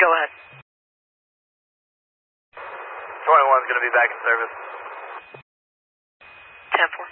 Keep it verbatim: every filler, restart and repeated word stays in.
Go ahead. twenty-one's going to be back in service. ten four.